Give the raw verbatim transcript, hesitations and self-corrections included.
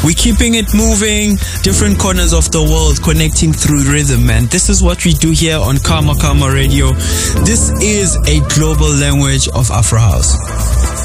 We're keeping it moving, different corners of the world connecting through rhythm, and this is what we do here on Karma Karma Radio. This is a global language of Afro House.